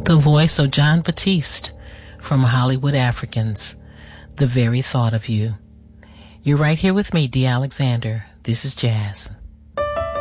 The voice of Jon Batiste from Hollywood Africans. The very thought of you. You're right here with me, D. Alexander. This is Jazz.